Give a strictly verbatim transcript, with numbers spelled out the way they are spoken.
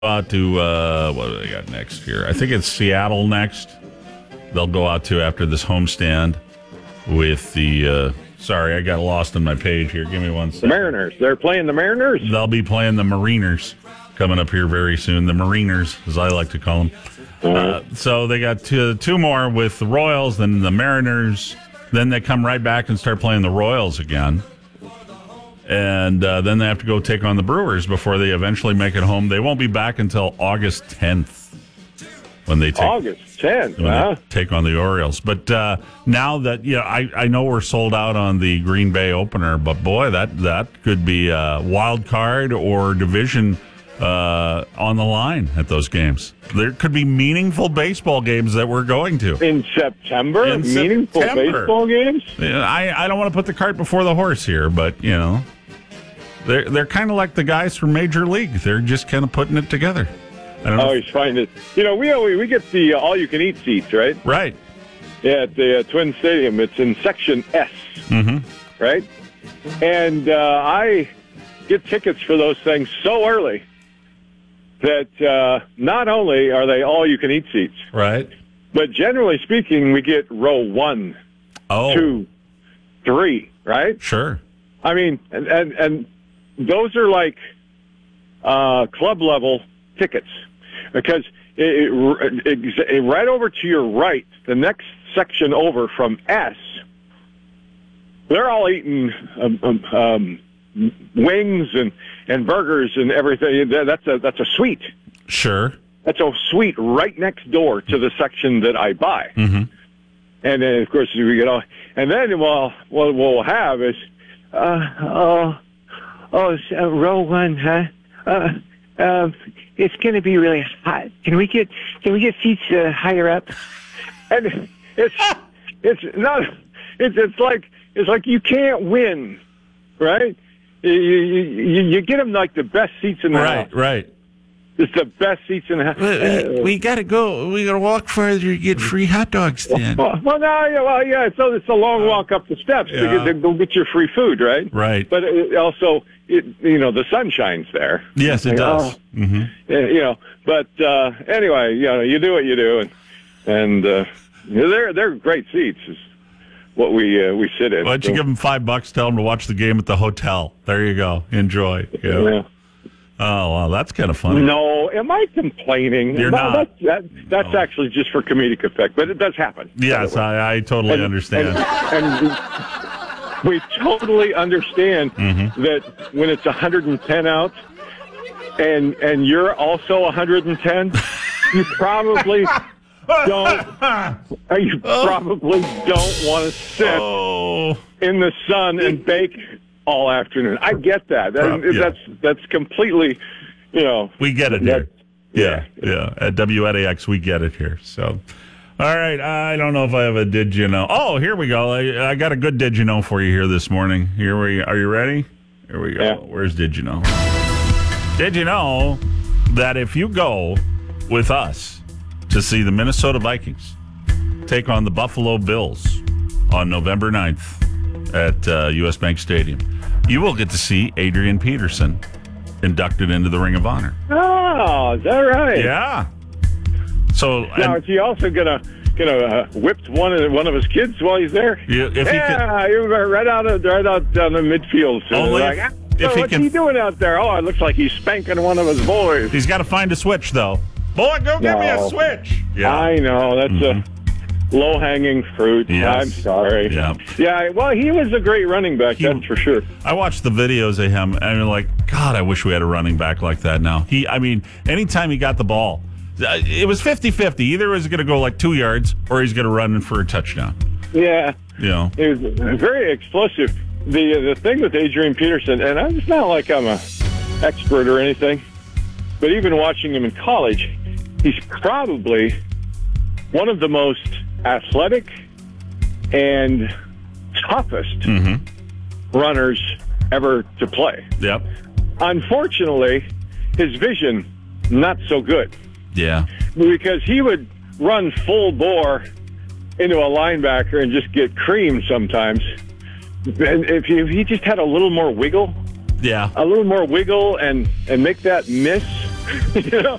out to, uh, what do they got next here? I think it's Seattle next. They'll go out to after this homestand with the, uh, sorry, I got lost on my page here. Give me one second. The Mariners. They're playing the Mariners? They'll be playing the Mariners coming up here very soon. The Mariners, as I like to call them. Uh, so they got two, two more with the Royals, then the Mariners. Then they come right back and start playing the Royals again. And uh, then they have to go take on the Brewers before they eventually make it home. They won't be back until August tenth when they take August tenth, when huh? they take on the Orioles. But uh, now that you know, I, I know we're sold out on the Green Bay opener, but boy, that that could be a wild card or division uh, on the line at those games. There could be meaningful baseball games that we're going to in September. In meaningful September. baseball games. Yeah, I I don't want to put the cart before the horse here, but you know. They're, they're kind of like the guys from Major League. They're just kind of putting it together. I don't know. Always find it. You know, we always, we get the uh, all-you-can-eat seats, right? Right. Yeah, at the uh, Twin Stadium. It's in Section S, Mm-hmm. right? And uh, I get tickets for those things so early that uh, not only are they all-you-can-eat seats, Right. but generally speaking, we get row one, Oh. two, three, right? Sure. I mean, and and, and those are like uh, club level tickets because it, it, it, right over to your right, the next section over from S, they're all eating um, um, um, wings and, and burgers and everything. That's a that's a suite. Sure. That's a suite right next door to the section that I buy. Mm-hmm. And then, of course, we get all. And then, well, what we'll have is, uh, oh. Oh, it's, uh, row one, huh? Uh, um, it's going to be really hot. Can we get can we get seats uh, higher up? And it's it's not it's it's like it's like you can't win, right? You you, you get them like the best seats in the Right. house. Right. It's the best seats in the house. We, we, we got to go. We got to walk further to get free hot dogs. Then. Well, well, no, yeah, well, yeah. So it's a long walk up the steps Yeah. to, get, to go get your free food, right? Right. But it also, it, you know, the sun shines there. Yes, it Like, does. oh, Mm-hmm. yeah, you know, but uh, anyway, you know, you do what you do, and and uh, they're they're great seats. Is what we uh, we sit in. Why don't you So, give them five bucks? Tell them to watch the game at the hotel. There you go. Enjoy. Yeah. yeah. Oh, wow, that's kind of funny. No, am I complaining? You're no, not. That's, that, that's No. actually just for comedic effect, but it does happen. Yes, I, I totally And- understand. And, and we, we totally understand Mm-hmm. that when it's one hundred ten out and and you're also one hundred ten, you probably don't you probably don't want to sit oh, in the sun and bake all afternoon. I get that. That- Prob- yeah. That's that's completely, you know. we get it that- here. Yeah, yeah. At W N A X, we get it here. So, all right. I don't know if I have a did you know. Oh, here we go. I, I got a good did you know for you here this morning. Here we are. You ready? Here we go. Yeah. Where's did you know? Did you know that if you go with us to see the Minnesota Vikings take on the Buffalo Bills on November ninth at uh, U S Bank Stadium, you will get to see Adrian Peterson inducted into the Ring of Honor. Oh, is that right? Yeah. So Now, and is he also gonna gonna uh, whip one of one of his kids while he's there? you- if he yeah, you were right out of right out down the midfield. So Only like, if- ah, if so he what's can- he doing out there? Oh, it looks like he's spanking one of his boys. he's got to find a switch, though. Boy, go get me a No. switch. Yeah. I know that's a low hanging fruit. Yes. I'm sorry. Yeah. Yeah. Well, he was a great running back. He- that's for sure. I watched the videos of him, and I'm like, God, I wish we had a running back like that now. He, I mean, anytime he got the ball, uh, it was fifty-fifty. Either he was going to go like two yards, or he's going to run for a touchdown. Yeah. You know? He was very explosive. The the thing with Adrian Peterson, and it's not like I'm a expert or anything, but even watching him in college, he's probably one of the most athletic and toughest Mm-hmm. runners ever to play. Yep. Unfortunately, his vision not so good Yeah. because he would run full bore into a linebacker and just get creamed sometimes. And if he, if he just had a little more wiggle, Yeah. a little more wiggle and, and make that miss, you know?